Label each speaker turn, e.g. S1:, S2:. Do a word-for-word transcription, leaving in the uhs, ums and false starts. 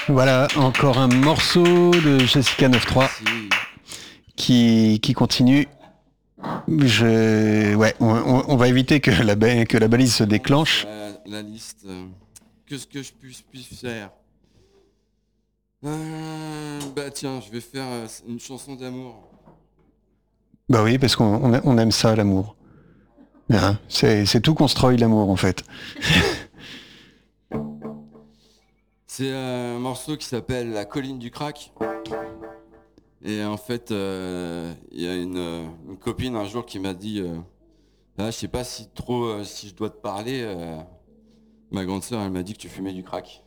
S1: Voilà, encore un morceau de Jessica neuf trois
S2: Si.
S1: qui, qui continue. Je, ouais, on, on- on va éviter que la, ba- que la balise se déclenche.
S2: La, la liste. euh, Qu'est-ce que je puisse, puisse faire Euh, Bah tiens, je vais faire euh, une chanson d'amour.
S1: Bah oui, parce qu'on on, on aime ça, l'amour. Hein, c'est, c'est tout construit, l'amour, en fait.
S2: C'est un morceau qui s'appelle La colline du crack. Et en fait, euh, il y a une, euh, une copine un jour qui m'a dit euh, ah, je sais pas si trop euh, si je dois te parler. euh, ma grande sœur, elle m'a dit que tu fumais du crack.